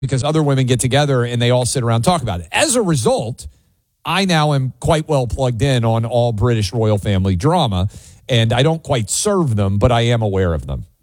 because other women get together and they all sit around and talk about it. As a result, I now am quite well plugged in on all British royal family drama, and I don't quite serve them, but I am aware of them.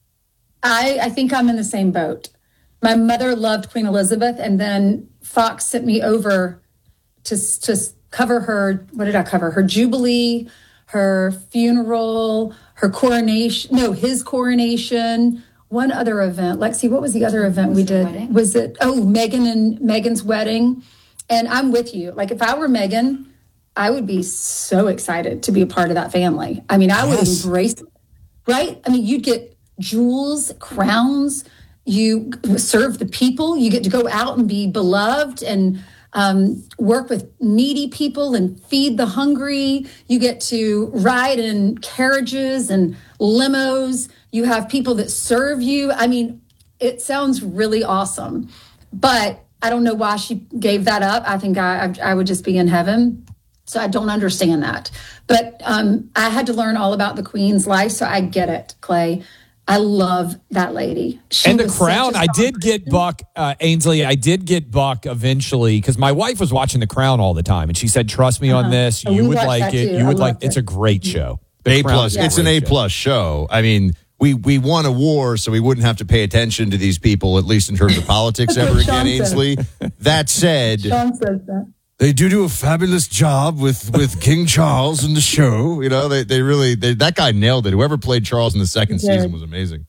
I think I'm in the same boat. My mother loved Queen Elizabeth, and then Fox sent me over to cover her. What did I cover? Her Jubilee, her funeral, her coronation. No, his coronation. One other event. Lexi, what was the other event we did? Wedding? Was it, Meghan's wedding? And I'm with you. Like, if I were Meghan, I would be so excited to be a part of that family. I mean, I would embrace it, right? I mean, you'd get jewels, crowns, you serve the people, you get to go out and be beloved and work with needy people and feed the hungry. You get to ride in carriages and limos. You have people that serve you. I mean, it sounds really awesome, but I don't know why she gave that up. I think I would just be in heaven. So I don't understand that. But I had to learn all about the Queen's life, so I get it, Clay. I love that lady. And the crown, I did get Buck, Ainsley, I did get Buck eventually because my wife was watching The Crown all the time. And she said, trust me on this. You would like it. You would like it. It's a great show. A+. It's an A+ show. I mean, we won a war, so we wouldn't have to pay attention to these people, at least in terms of politics ever again, Ainsley. That said, Sean says that. They do a fabulous job with King Charles in the show. You know, they really that guy nailed it. Whoever played Charles in the second season was amazing.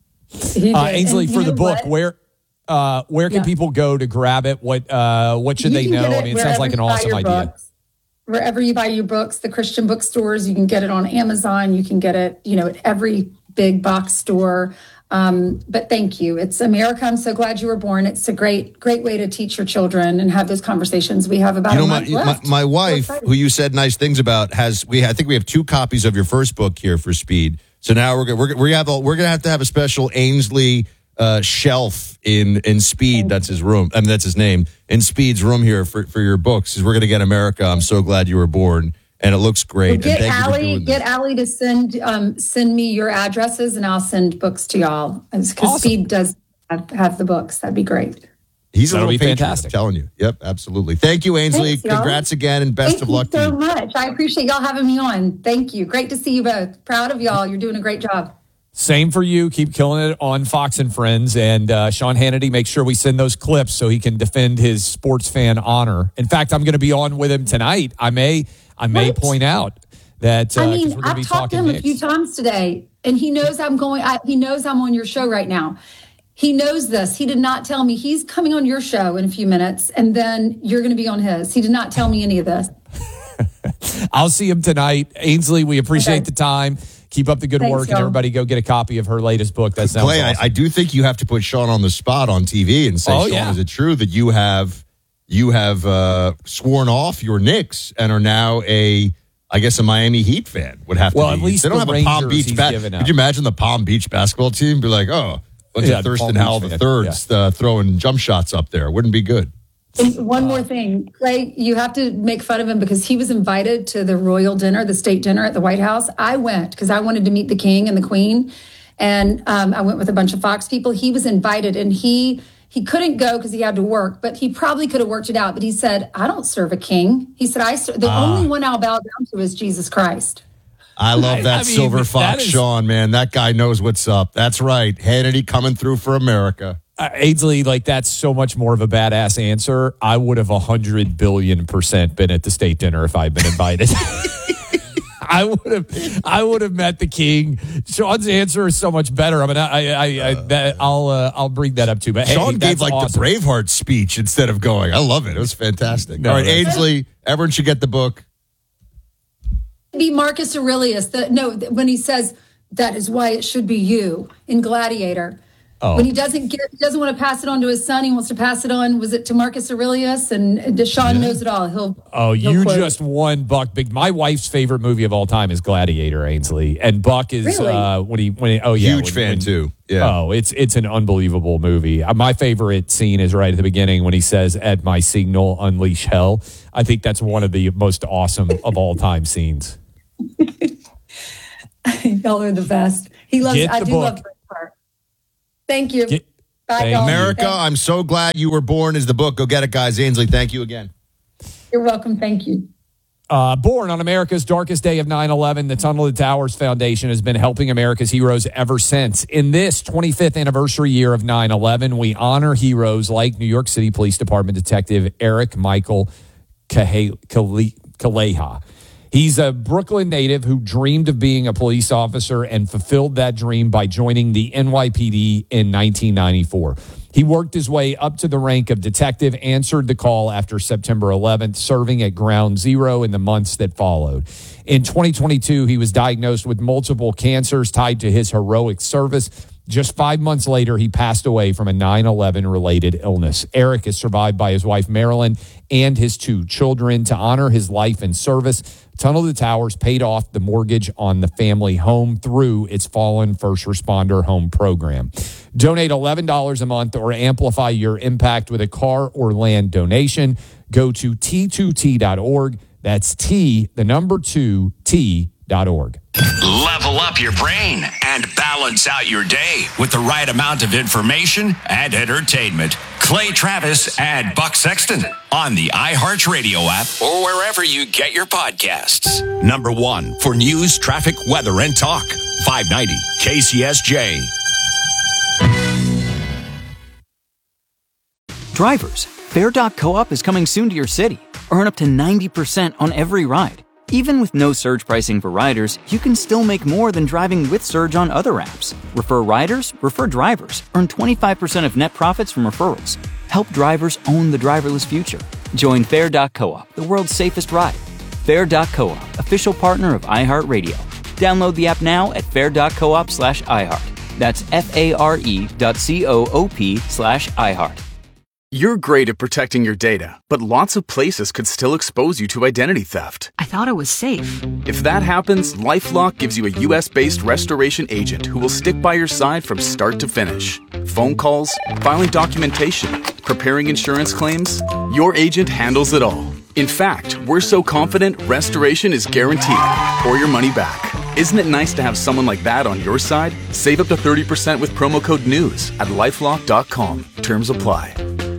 Ainsley, for the book, where can people go to grab it? What should they know? I mean, it sounds like an awesome idea. Wherever you buy your books, the Christian bookstores, you can get it on Amazon. You can get it, at every big box store. But thank you. It's America. I'm so glad you were born. It's a great way to teach your children and have those conversations. We have about a month left. My wife, who you said nice things about, I think we have 2 copies of your first book here for Speed. So now we're gonna have to have a special Ainsley shelf in Speed. That's his room. I mean, that's his name, in Speed's room here for your books. We're gonna get America. I'm so glad you were born. And it looks great. Well, get Allie to send me your addresses, and I'll send books to y'all. Because Speed does have the books. That'd be great. He's a little fantastic. I'm telling you. Yep, absolutely. Thank you, Ainsley. Thanks, congrats again, and best of luck to you. Thank you so much. I appreciate y'all having me on. Thank you. Great to see you both. Proud of y'all. You're doing a great job. Same for you. Keep killing it on Fox and Friends. And Sean Hannity, make sure we send those clips so he can defend his sports fan honor. In fact, I'm going to be on with him tonight. I may point out that I've talked to him a few times today, and he knows he knows I'm on your show right now. He knows this. He did not tell me he's coming on your show in a few minutes, and then you're going to be on his. He did not tell me any of this. I'll see him tonight. Ainsley, we appreciate the time. Keep up the good work, and everybody go get a copy of her latest book. That sounds Clay, awesome. I do think you have to put Sean on the spot on TV and say, Sean, is it true that you have sworn off your Knicks and are now a Miami Heat fan? Would have to be. At least they don't have Rangers a Palm Beach. Could you imagine the Palm Beach basketball team be like, bunch of Thurston Howell the thirds throwing jump shots up there? Wouldn't be good. And one more thing, Clay, you have to make fun of him because he was invited to the royal dinner, the state dinner at the White House. I went because I wanted to meet the king and the queen. And I went with a bunch of Fox people. He was invited, and he couldn't go because he had to work, but he probably could have worked it out. But he said, I don't serve a king. He said, the only one I'll bow down to is Jesus Christ. I love that Silver Fox, Sean, man. That guy knows what's up. That's right. Hannity coming through for America. Ainsley, that's so much more of a badass answer. I would have 100 billion% been at the state dinner if I'd been invited. I would have met the king. Sean's answer is so much better. I mean, I'll bring that up too. But Sean gave the Braveheart speech instead of going. I love it. It was fantastic. All right, Ainsley, everyone should get the book. Be Marcus Aurelius. When he says that is why it should be you in Gladiator. Oh. When he doesn't want to pass it on to his son, he wants to pass it on. Was it to Marcus Aurelius? And Deshaun knows it all. He'll quote. Just won Buck big. My wife's favorite movie of all time is Gladiator, Ainsley, and Buck is really? Huge fan too. Yeah. Oh, it's an unbelievable movie. My favorite scene is right at the beginning when he says, "At my signal, unleash hell." I think that's one of the most awesome of all time scenes. Y'all are the best. I do love Braveheart. Thank you. Bye, y'all. America, I'm so glad you were born is the book. Go get it, guys. Ainsley, thank you again. You're welcome. Thank you. Born on America's darkest day of 9/11, the Tunnel to Towers Foundation has been helping America's heroes ever since. In this 25th anniversary year of 9/11, we honor heroes like New York City Police Department Detective Eric Michael Kaleha. He's a Brooklyn native who dreamed of being a police officer and fulfilled that dream by joining the NYPD in 1994. He worked his way up to the rank of detective, answered the call after September 11th, serving at Ground Zero in the months that followed. In 2022, he was diagnosed with multiple cancers tied to his heroic service. Just 5 months later, he passed away from a 9/11-related illness. Eric is survived by his wife, Marilyn, and his 2 children. To honor his life and service, Tunnel to Towers paid off the mortgage on the family home through its Fallen First Responder Home Program. Donate $11 a month or amplify your impact with a car or land donation. Go to T2T.org. That's T2T.org. Level up your brain and balance out your day with the right amount of information and entertainment. Clay Travis and Buck Sexton on the iHeartRadio app or wherever you get your podcasts. Number 1 for news, traffic, weather, and talk. 590 KCSJ. Drivers, Fair.coop is coming soon to your city. Earn up to 90% on every ride. Even with no surge pricing for riders, you can still make more than driving with surge on other apps. Refer riders, refer drivers. Earn 25% of net profits from referrals. Help drivers own the driverless future. Join Fair.coop, the world's safest ride. Fair.coop, official partner of iHeartRadio. Download the app now at fair.coop/iHeart. That's FARE.coop/iHeart. You're great at protecting your data, but lots of places could still expose you to identity theft. I thought it was safe. If that happens, LifeLock gives you a U.S.-based restoration agent who will stick by your side from start to finish. Phone calls, filing documentation, preparing insurance claims, your agent handles it all. In fact, we're so confident restoration is guaranteed or your money back. Isn't it nice to have someone like that on your side? Save up to 30% with promo code NEWS at LifeLock.com. Terms apply.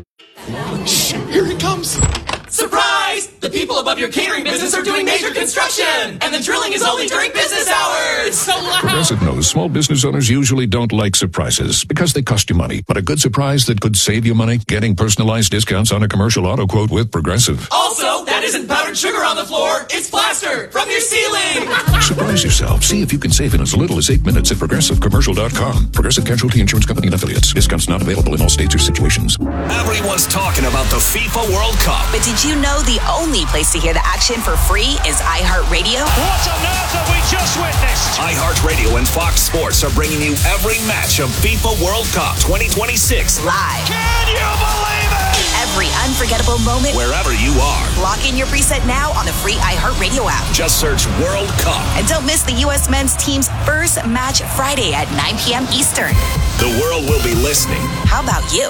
Shh, here it comes. Surprise! The people above your catering business are doing major construction, and the drilling is only during business hours. So loud. Progressive knows small business owners usually don't like surprises because they cost you money. But a good surprise that could save you money? Getting personalized discounts on a commercial auto quote with Progressive. Also, that isn't powdered sugar on the floor. It's plaster from your ceiling. Surprise yourself. See if you can save in as little as 8 minutes at ProgressiveCommercial.com. Progressive Casualty Insurance Company and Affiliates. Discounts not available in all states or situations. Everyone's talking about the FIFA World Cup. But did you know the only place to hear the action for free is iHeartRadio? What on earth have we just witnessed? iHeartRadio and Fox Sports are bringing you every match of FIFA World Cup 2026 live. Can you believe it? Every unforgettable moment, wherever you are. Lock in your preset now on the free iHeartRadio app. Just search World Cup. And don't miss the U.S. men's team's first match Friday at 9 p.m. Eastern. The world will be listening. How about you?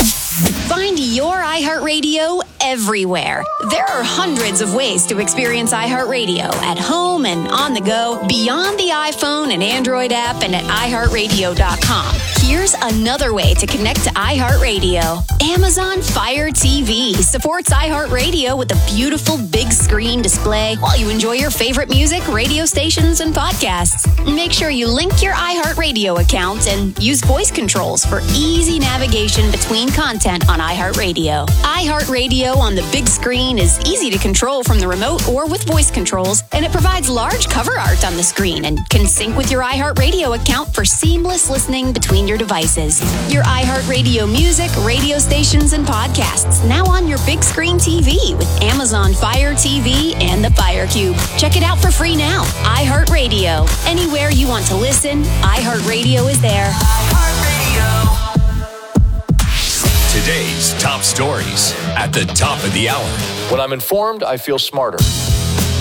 Find your iHeartRadio everywhere. There are hundreds of ways to experience iHeartRadio at home and on the go, beyond the iPhone and Android app and at iHeartRadio.com. Here's another way to connect to iHeartRadio. Amazon Fire TV supports iHeartRadio with a beautiful big screen display while you enjoy your favorite music, radio stations, and podcasts. Make sure you link your iHeartRadio account and use voice controls for easy navigation between content on iHeartRadio. iHeartRadio on the big screen is easy to control from the remote or with voice controls, and it provides large cover art on the screen and can sync with your iHeartRadio account for seamless listening between your devices. Your iHeartRadio music, radio stations, and podcasts now on your big screen TV with Amazon Fire TV and the Fire Cube. Check it out for free now. iHeartRadio. Anywhere you want to listen, iHeartRadio is there. iHeartRadio. Today's top stories at the top of the hour. When I'm informed, I feel smarter.